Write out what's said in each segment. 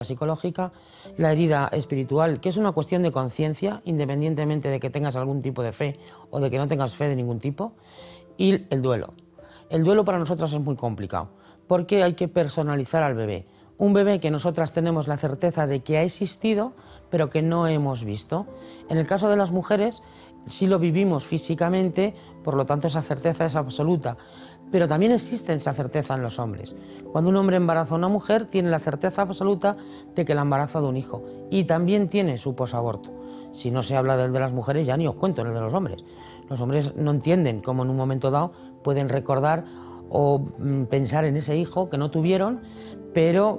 psicológica, la herida espiritual, que es una cuestión de conciencia, independientemente de que tengas algún tipo de fe o de que no tengas fe de ningún tipo, y el duelo. El duelo para nosotras es muy complicado, porque hay que personalizar al bebé. Un bebé que nosotras tenemos la certeza de que ha existido, pero que no hemos visto. En el caso de las mujeres, sí lo vivimos físicamente, por lo tanto esa certeza es absoluta. Pero también existe esa certeza en los hombres. Cuando un hombre embaraza a una mujer, tiene la certeza absoluta de que la ha embarazado un hijo. Y también tiene su posaborto. Si no se habla del de las mujeres, ya ni os cuento el de los hombres. Los hombres no entienden cómo en un momento dado pueden recordar o pensar en ese hijo que no tuvieron, pero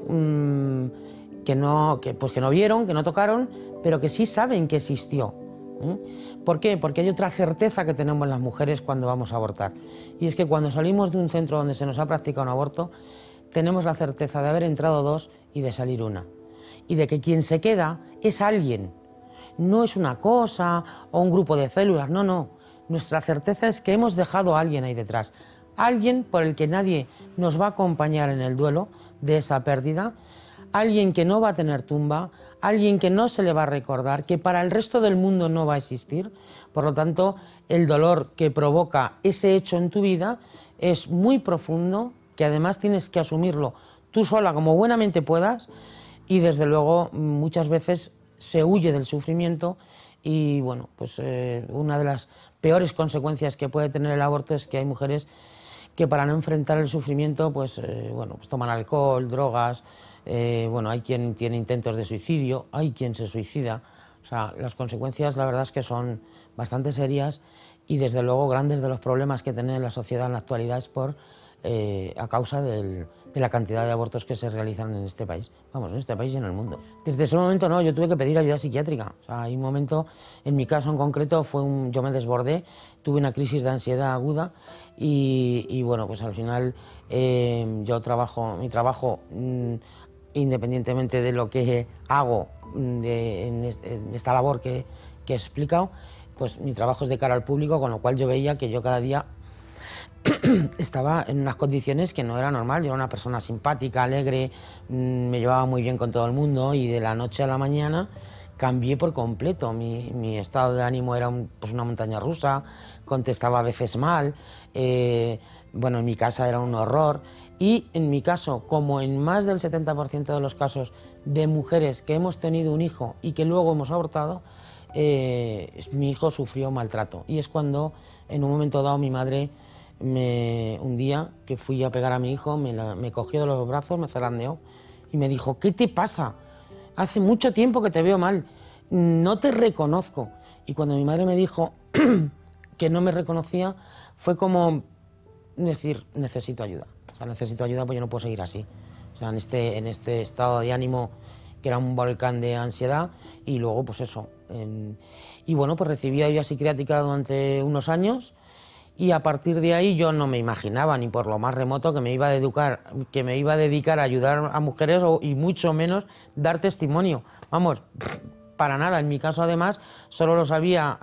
que no vieron, que no tocaron, pero que sí saben que existió. ¿Por qué? Porque hay otra certeza que tenemos las mujeres cuando vamos a abortar. Y es que cuando salimos de un centro donde se nos ha practicado un aborto, tenemos la certeza de haber entrado 2 y de salir 1. Y de que quien se queda es alguien. No es una cosa o un grupo de células, no, no. Nuestra certeza es que hemos dejado a alguien ahí detrás. Alguien por el que nadie nos va a acompañar en el duelo de esa pérdida. Alguien que no va a tener tumba, alguien que no se le va a recordar, que para el resto del mundo no va a existir. Por lo tanto, el dolor que provoca ese hecho en tu vida es muy profundo, que además tienes que asumirlo tú sola como buenamente puedas, y desde luego muchas veces se huye del sufrimiento y bueno, pues una de las peores consecuencias que puede tener el aborto es que hay mujeres que para no enfrentar el sufrimiento pues toman alcohol, drogas. Hay quien tiene intentos de suicidio, hay quien se suicida. O sea, las consecuencias la verdad es que son bastante serias y desde luego grandes de los problemas que tiene la sociedad en la actualidad es a causa de la cantidad de abortos que se realizan en este país. Vamos, en este país y en el mundo. Desde ese momento no, yo tuve que pedir ayuda psiquiátrica. O sea, hay un momento, en mi caso en concreto, yo me desbordé, tuve una crisis de ansiedad aguda y bueno, pues al final mi trabajo independientemente de lo que hago en esta labor que he explicado, pues mi trabajo es de cara al público, con lo cual yo veía que yo cada día estaba en unas condiciones que no era normal. Yo era una persona simpática, alegre, me llevaba muy bien con todo el mundo y de la noche a la mañana cambié por completo. Mi estado de ánimo era una montaña rusa, contestaba a veces mal, en mi casa era un horror. Y en mi caso, como en más del 70% de los casos de mujeres que hemos tenido un hijo y que luego hemos abortado, mi hijo sufrió maltrato. Y es cuando, en un momento dado, mi madre, un día que fui a pegar a mi hijo, me cogió de los brazos, me zarandeó y me dijo: ¿qué te pasa? Hace mucho tiempo que te veo mal, no te reconozco. Y cuando mi madre me dijo que no me reconocía, fue como decir: necesito ayuda. O sea, necesito ayuda porque yo no puedo seguir así. O sea, en este estado de ánimo que era un volcán de ansiedad y luego pues eso. Pues recibí ayuda psiquiátrica durante unos años y a partir de ahí yo no me imaginaba ni por lo más remoto que me iba a dedicar a ayudar a mujeres y mucho menos dar testimonio. Vamos, para nada. En mi caso además solo lo sabía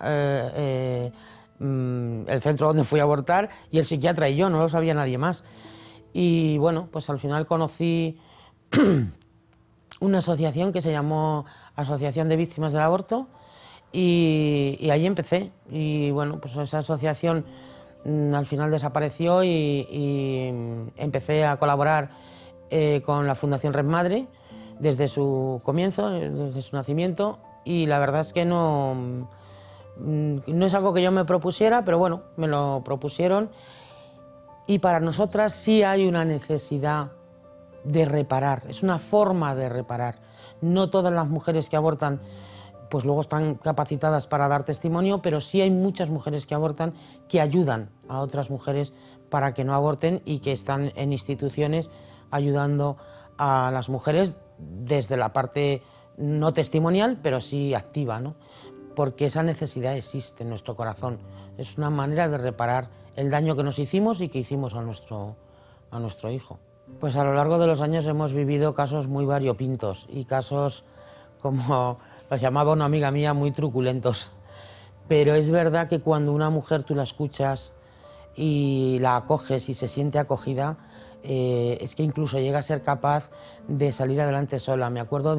el centro donde fui a abortar y el psiquiatra y yo, no lo sabía nadie más. Y bueno, pues al final conocí una asociación que se llamó Asociación de Víctimas del Aborto y ahí empecé. Y bueno, pues esa asociación al final desapareció y empecé a colaborar con la Fundación Red Madre desde su comienzo, desde su nacimiento, y la verdad es que no es algo que yo me propusiera, pero bueno, me lo propusieron. Y para nosotras sí hay una necesidad de reparar, es una forma de reparar. No todas las mujeres que abortan pues luego están capacitadas para dar testimonio, pero sí hay muchas mujeres que abortan que ayudan a otras mujeres para que no aborten y que están en instituciones ayudando a las mujeres desde la parte no testimonial, pero sí activa, ¿no? Porque esa necesidad existe en nuestro corazón. Es una manera de reparar el daño que nos hicimos y que hicimos a nuestro hijo. Pues a lo largo de los años hemos vivido casos muy variopintos y casos, como los llamaba una amiga mía, muy truculentos. Pero es verdad que cuando una mujer tú la escuchas y la acoges y se siente acogida, es que incluso llega a ser capaz de salir adelante sola. Me acuerdo